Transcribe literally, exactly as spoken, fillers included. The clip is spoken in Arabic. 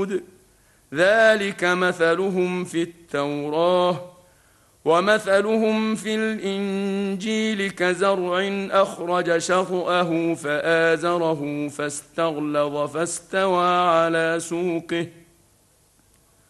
ذلك مثلهم في التوراة ومثلهم في الإنجيل كزرع أخرج شطأه فآزره فاستغلظ فاستوى على سوقه